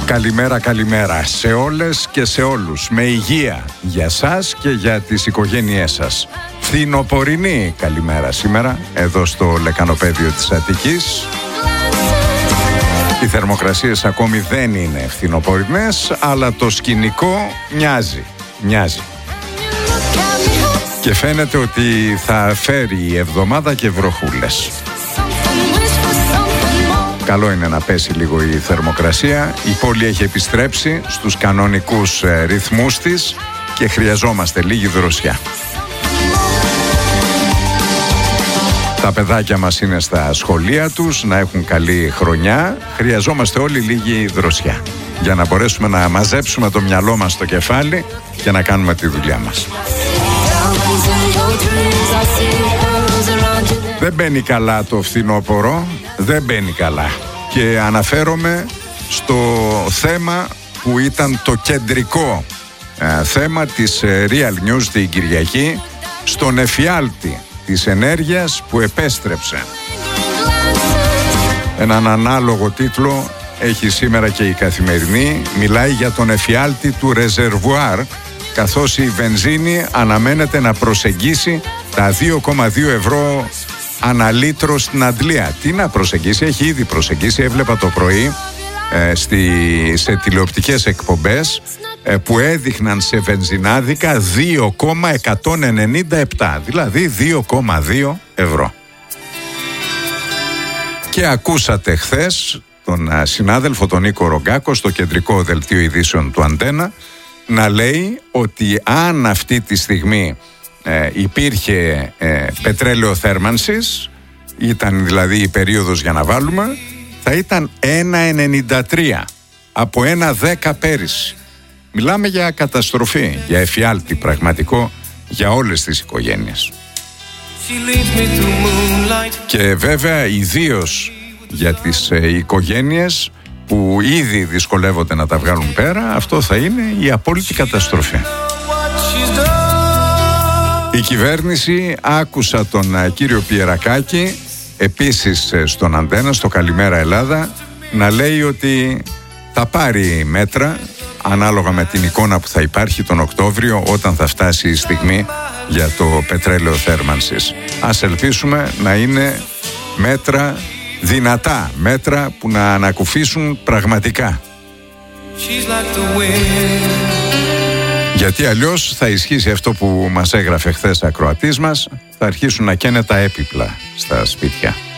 Καλημέρα σε όλες και σε όλους. Με υγεία για σας και για τις οικογένειές σας. Φθινοπορεινή καλημέρα σήμερα εδώ στο λεκανοπέδιο της Αττικής. Οι θερμοκρασίες ακόμη δεν είναι φθινοπορεινές, αλλά το σκηνικό μοιάζει. Και φαίνεται ότι θα φέρει η εβδομάδα και βροχούλες. Καλό είναι να πέσει λίγο η θερμοκρασία. Η πόλη έχει επιστρέψει στους κανονικούς ρυθμούς της και χρειαζόμαστε λίγη δροσιά. Τα παιδάκια μας είναι στα σχολεία τους, να έχουν καλή χρονιά. Χρειαζόμαστε όλοι λίγη δροσιά για να μπορέσουμε να μαζέψουμε το μυαλό μας στο κεφάλι και να κάνουμε τη δουλειά μας. Δεν μπαίνει καλά το φθινόπωρο, δεν μπαίνει καλά. Και αναφέρομαι στο θέμα που ήταν το κεντρικό θέμα της Real News την Κυριακή, στον εφιάλτη της ενέργειας που επέστρεψε. Έναν ανάλογο τίτλο έχει σήμερα και η Καθημερινή. Μιλάει για τον εφιάλτη του ρεζερβουάρ, καθώς η βενζίνη αναμένεται να προσεγγίσει τα 2,2 ευρώ αναλίτρο στην Αντλία. Τι να προσεγγίσει, έχει ήδη προσεγγίσει. Έβλεπα το πρωί σε τηλεοπτικές εκπομπές που έδειχναν σε βενζινάδικα 2,197, δηλαδή 2,2 ευρώ. Και ακούσατε χθες τον συνάδελφο τον Νίκο Ρογκάκο στο κεντρικό δελτίο ειδήσεων του Αντένα να λέει ότι αν αυτή τη στιγμή υπήρχε πετρέλαιο θέρμανσης, ήταν δηλαδή η περίοδος για να βάλουμε, θα ήταν 1,93 από 1,10 πέρυσι. Μιλάμε για καταστροφή, για εφιάλτη πραγματικό για όλες τις οικογένειες. Και βέβαια ιδίως για τις οικογένειες που ήδη δυσκολεύονται να τα βγάλουν πέρα, αυτό θα είναι η απόλυτη καταστροφή. Η κυβέρνηση, άκουσα τον κύριο Πιερακάκη επίσης στον Αντένα, στο Καλημέρα Ελλάδα, να λέει ότι θα πάρει μέτρα ανάλογα με την εικόνα που θα υπάρχει τον Οκτώβριο, όταν θα φτάσει η στιγμή για το πετρέλαιο θέρμανσης. Ας ελπίσουμε να είναι μέτρα δυνατά, μέτρα που να ανακουφίσουν πραγματικά. Γιατί αλλιώς θα ισχύσει αυτό που μας έγραφε χθες ακροατής μας, θα αρχίσουν να καίνε τα έπιπλα στα σπίτια.